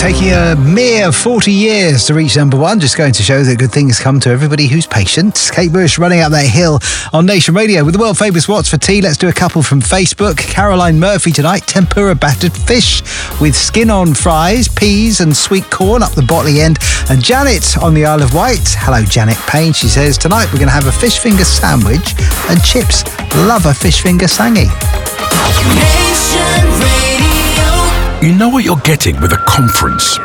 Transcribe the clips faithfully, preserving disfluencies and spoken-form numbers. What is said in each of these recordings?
taking a mere forty years to reach number one. Just going to show that good things come to everybody who's patient. Kate Bush running up that hill on Nation Radio with the world famous What's for Tea. Let's do a couple from Facebook. Caroline Murphy tonight, tempura battered fish with skin on fries, peas and sweet corn up the Botley end. And Janet on the Isle of Wight. Hello, Janet Payne. She says, tonight we're going to have a fish finger sandwich and chips. Love a fish finger sangy. You know what you're getting with a conference.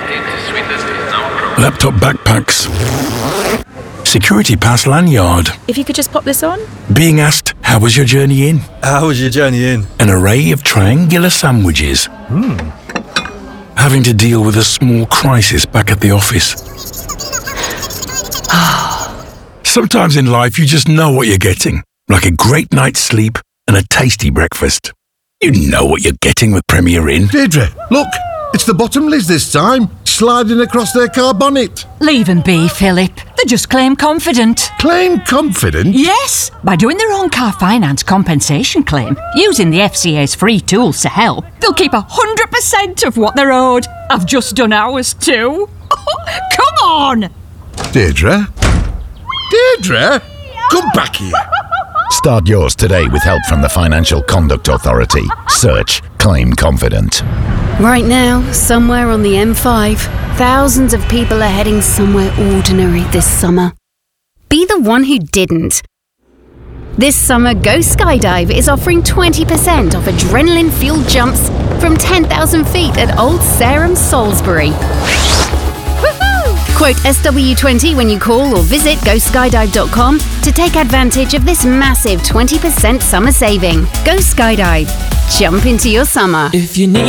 Laptop backpacks. Security pass lanyard. If you could just pop this on. Being asked, how was your journey in? How was your journey in? An array of triangular sandwiches. Hmm. Having to deal with a small crisis back at the office. Sometimes in life, you just know what you're getting. Like a great night's sleep and a tasty breakfast. You know what you're getting with Premier Inn. Deirdre, look, it's the Bottomleys this time, sliding across their car bonnet. Leave them be, Philip. They just claim confident. Claim confident? Yes, by doing their own car finance compensation claim, using the F C A's free tools to help, they'll keep one hundred percent of what they're owed. I've just done ours too. Come on! Deirdre? Deirdre? Come back here. Start yours today with help from the Financial Conduct Authority. Search Claim Confident. Right now, somewhere on the M five, thousands of people are heading somewhere ordinary this summer. Be the one who didn't. This summer, Go Skydive is offering twenty percent off adrenaline-fueled jumps from ten thousand feet at Old Sarum, Salisbury. Quote S W twenty when you call or visit go skydive dot com to take advantage of this massive twenty percent summer saving. Go Skydive. Jump into your summer. If you need